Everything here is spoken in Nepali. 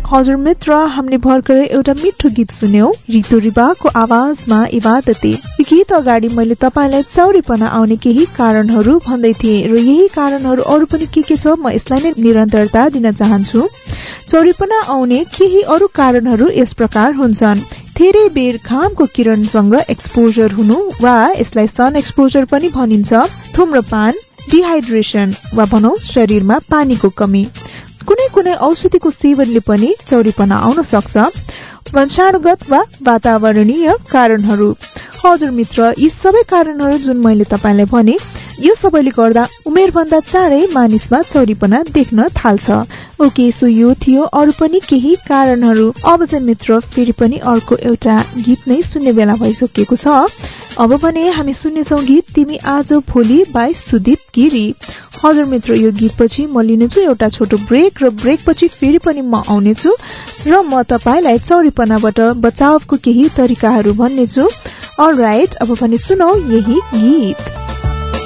हजुर मित्र, हामीले भर्खरै एउटा मिठो गीत सुन्यौं, रितु रिबाको आवाजमा इबादती। यो गीत अगाडि मैले तपाईलाई चौरीपना आउने केही कारणहरू भन्दै थिएँ र यही कारणहरू अरू पनि के छ म यसलाई नै निरन्तरता दिन चाहन्छु। चौरीपना आउने केही अरू कारणहरू यस प्रकार हुन्छन्। धेरै बेर घामको किरणसँग एक्सपोजर हुनु वा यसलाई सन एक्सपोजर पनि भनिन्छ, धूम्रपान, डिहाइड्रेसन वा भनौं शरीरमा पानीको कमी, कुनै कुनै औषधिको सेवनले पनि चौरीपना आउन सक्छ, वंशानुगत वा वातावरणीय कारणहरू। हजुर मित्र, यी सबै कारणहरू जुन मैले तपाईलाई भने, यो सबैले गर्दा उमेरभन्दा चाँडै मानिसमा चौरीपना देख्न थाल्छ। ओके, सो यो थियो अरू पनि केही कारणहरू। अब चाहिँ मित्र फेरि पनि अर्को एउटा गीत नै सुन्ने बेला भइसकेको छ। अब भने हामी सुन्नेछौँ गीत तिमी आज भोलि बाई सुदीप गिरी। हजुर मित्र, यो गीतपछि म लिनेछु एउटा छोटो ब्रेक र ब्रेकपछि फेरि पनि म आउनेछु र म तपाईलाई चौरीपनाबाट बचावको केही तरिकाहरू भन्नेछु। अलराइट, अब भने सुनौ यही गीत।